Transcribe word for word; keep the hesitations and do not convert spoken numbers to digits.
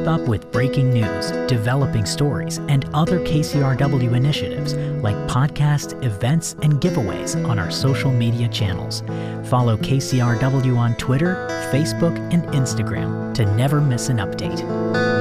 Keep up with breaking news, developing stories, and other K C R W initiatives like podcasts, events, and giveaways on our social media channels. Follow K C R W on Twitter, Facebook, and Instagram to never miss an update.